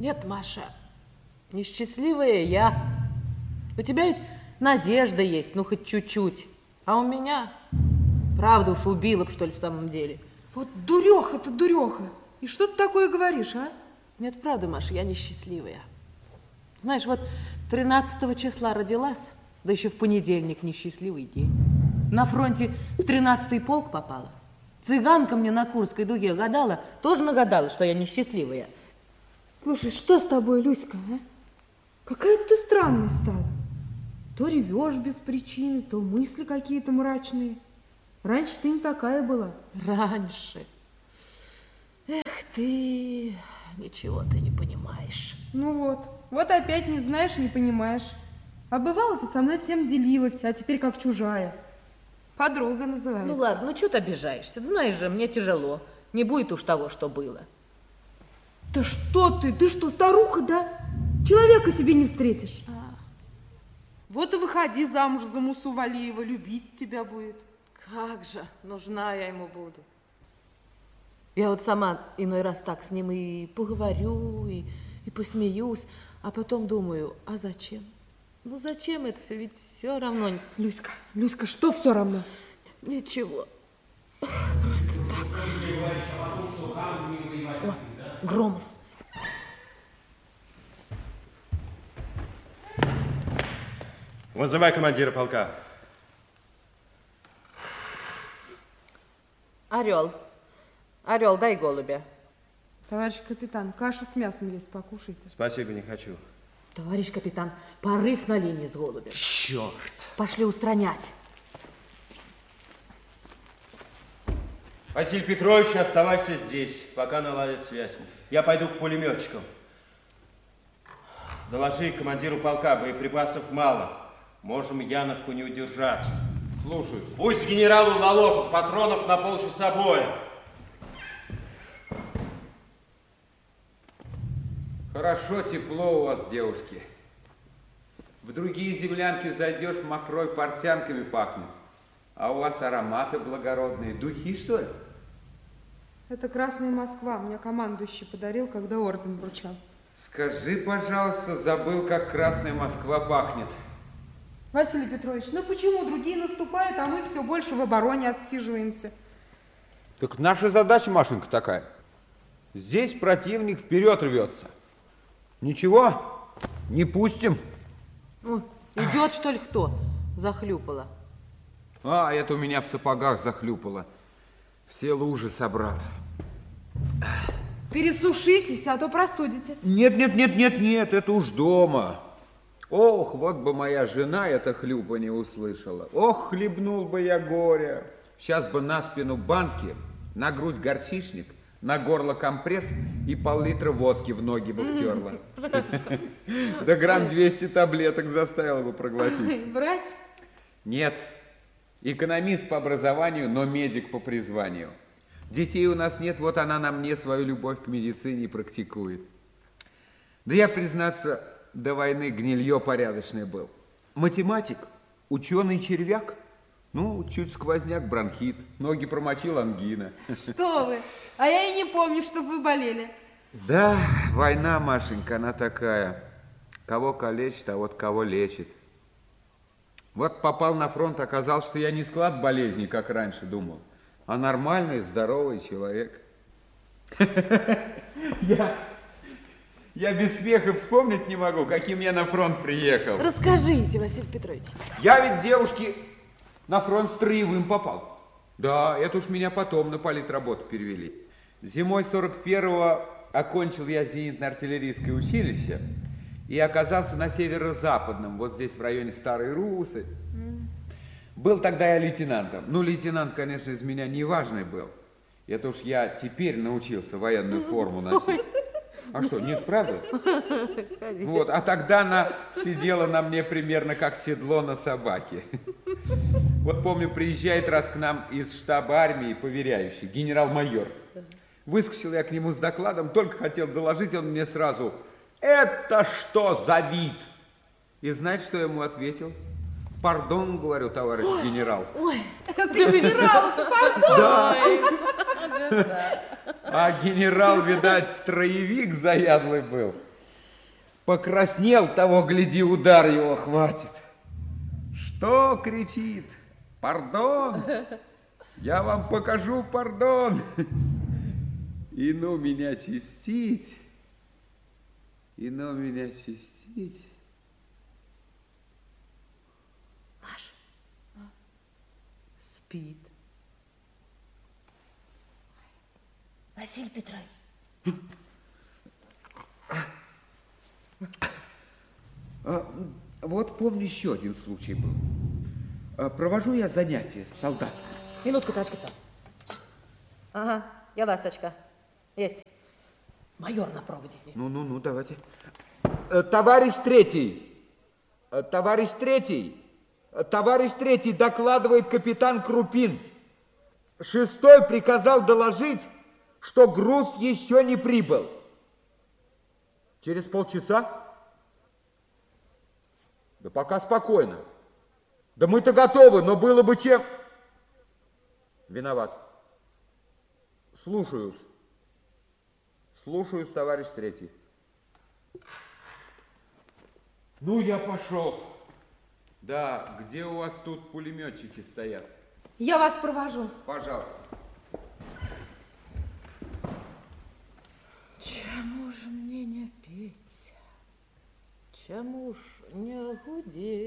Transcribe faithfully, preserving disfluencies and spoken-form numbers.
Нет, Маша, несчастливая я. У тебя ведь надежда есть, ну хоть чуть-чуть. А у меня, правда уж, убила б, что ли, в самом деле. Вот дуреха-то дуреха. И что ты такое говоришь, а? Нет, правда, Маша, я несчастливая. Знаешь, вот тринадцатого числа родилась, да еще в понедельник несчастливый день. На фронте в тринадцатый полк попала. Цыганка мне на Курской дуге гадала, тоже нагадала, что я несчастливая. Слушай, что с тобой, Люська, а? Какая-то ты странная стала. То ревешь без причины, то мысли какие-то мрачные. Раньше ты не такая была. Раньше. Эх ты, ничего ты не понимаешь. Ну вот, вот опять не знаешь, не понимаешь. А бывало, ты со мной всем делилась, а теперь как чужая. Подруга называется. Ну ладно, ну что ты обижаешься? Знаешь же, мне тяжело. Не будет уж того, что было. Да что ты? Ты что, старуха, да? Человека себе не встретишь. А. Вот и выходи замуж за Мусу Валиева, любить тебя будет. Как же, нужна я ему буду. Я вот сама иной раз так с ним и поговорю, и, и посмеюсь, а потом думаю, а зачем? Ну зачем это все? Ведь все равно... Люська, Люська, что все равно? Ничего. Просто так. О, Громов. Вызывай командира полка. Орел. Орел, дай голубя. Товарищ капитан, каша с мясом есть, покушайте. Спасибо, не хочу. Товарищ капитан, порыв на линии с голубем. Черт! Пошли устранять. Василий Петрович, оставайся здесь, пока наладят связь. Я пойду к пулеметчикам. Доложи командиру полка, боеприпасов мало. Можем Яновку не удержать. Слушаюсь. Пусть генералу наложат патронов на полчаса боя. Хорошо, тепло у вас, девушки. В другие землянки зайдешь, махрой портянками пахнет. А у вас ароматы благородные. Духи, что ли? Это Красная Москва. Мне командующий подарил, когда орден вручал. Скажи, пожалуйста, забыл, как Красная Москва пахнет. Василий Петрович, ну почему другие наступают, а мы все больше в обороне отсиживаемся? Так наша задача, Машенька, такая. Здесь противник вперед рвется. Ничего, не пустим. О, идет, что ли, кто? Захлюпала. А, это у меня в сапогах захлюпало. Все лужи собрал. Пересушитесь, а то простудитесь. Нет, нет, нет, нет, нет, это уж дома. Ох, вот бы моя жена это хлюпа не услышала. Ох, хлебнул бы я горя. Сейчас бы на спину банки, на грудь горчичник, на горло компресс и пол-литра водки в ноги бы втерла. Да грамм двести таблеток заставила бы проглотить. Врач? Нет, экономист по образованию, но медик по призванию. Детей у нас нет, вот она на мне свою любовь к медицине практикует. Да я, признаться, до войны гнилье порядочное был. Математик, ученый-червяк, ну, чуть сквозняк, бронхит, ноги промочил, ангина. Что вы? А я и не помню, чтобы вы болели. Да, война, Машенька, она такая. Кого калечит, а вот кого лечит. Вот попал на фронт, оказалось, что я не склад болезней, как раньше думал, а нормальный, здоровый человек. Я... Я без смеха вспомнить не могу, каким я на фронт приехал. Расскажите, Василий Петрович. Я ведь, девушки, на фронт строевым попал. Да, это уж меня потом на политработу перевели. Зимой сорок первого окончил я зенитно-артиллерийское училище и оказался на северо-западном, вот здесь в районе Старой Русы. Был тогда я лейтенантом. Ну, лейтенант, конечно, из меня неважный был. Это уж я теперь научился военную форму носить. А что, нет, правда? Вот, а тогда она сидела на мне примерно как седло на собаке. Вот помню, приезжает раз к нам из штаба армии поверяющий, генерал-майор. Выскочил я к нему с докладом, только хотел доложить, он мне сразу: «Это что за вид?» И знаете, что я ему ответил? «Пардон, говорю, товарищ ой, генерал». Ой, это генерал-то, пардон. Да. А генерал, видать, строевик заядлый был. Покраснел, того, гляди, удар его хватит. Что кричит? Пардон! Я вам покажу пардон. И ну меня чистить, и ну меня чистить. Маш, спит. Василий Петрович. А, вот помню, еще один случай был. А, провожу я занятия с солдатом. Минутку, тачка-то. Ага, я ласточка. Есть. Майор на проводе. Ну-ну-ну, давайте. Э, Товарищ третий, э, товарищ третий, э, товарищ третий, докладывает капитан Крупин. Шестой приказал доложить, что груз еще не прибыл. Через полчаса? Да пока спокойно. Да мы-то готовы, но было бы чем... Виноват. Слушаюсь. Слушаюсь, товарищ третий. Ну, я пошел. Да, где у вас тут пулеметчики стоят? Я вас провожу. Пожалуйста. Чему ж мне не петь? Чему ж не гудеть?